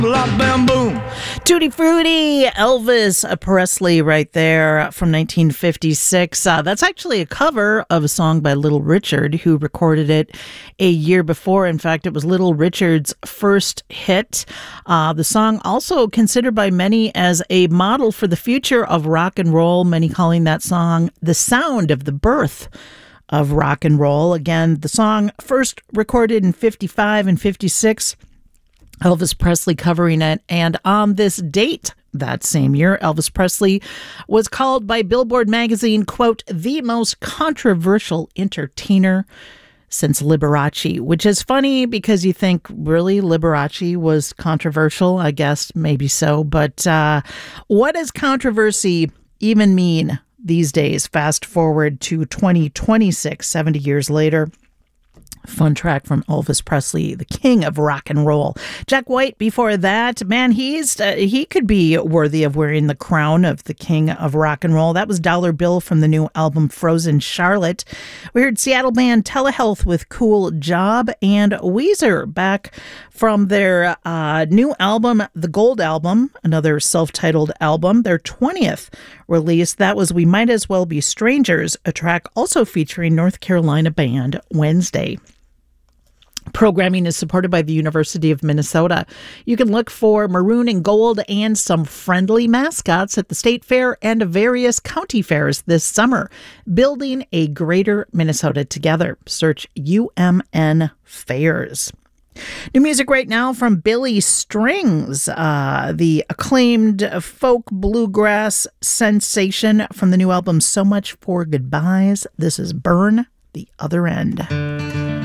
Plop, bam, boom. Tutti Frutti, Elvis Presley right there from 1956. That's actually a cover of a song by Little Richard, who recorded it a year before. In fact, it was Little Richard's first hit. The song also considered by many as a model for the future of rock and roll, many calling that song the sound of the birth of rock and roll. Again, the song first recorded in 55 and 56. Elvis Presley covering it. And on this date that same year, Elvis Presley was called by Billboard magazine, quote, the most controversial entertainer since Liberace, which is funny because you think, really, Liberace was controversial? I guess maybe so. But what does controversy even mean these days? Fast forward to 2026, 70 years later. Fun track from Elvis Presley, the king of rock and roll. Jack White before that, man, he could be worthy of wearing the crown of the king of rock and roll. That was Dollar Bill from the new album Frozen Charlotte. We heard Seattle band Telehealth with Cool Job, and Weezer back from their new album, the Gold Album, another self-titled album, their 20th release. That was We Might As Well Be Strangers, a track also featuring North Carolina band Wednesday. Programming is supported by the University of Minnesota. You can look for maroon and gold and some friendly mascots at the state fair and various county fairs this summer. Building a greater Minnesota together. Search UMN Fairs. New music right now from Billy Strings, the acclaimed folk bluegrass sensation from the new album So Much for Goodbyes. This is Burn the Other End.